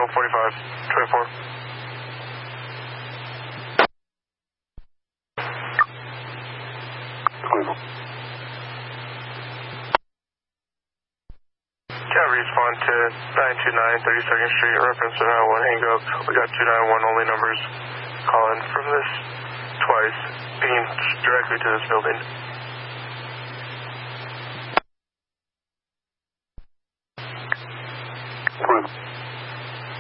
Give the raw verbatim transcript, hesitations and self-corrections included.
one forty-five, twenty-four. Can't respond to nine two nine, thirty-second Street, reference to nine one hang up. We got two nine one only numbers calling from this twice, pinging directly to this building.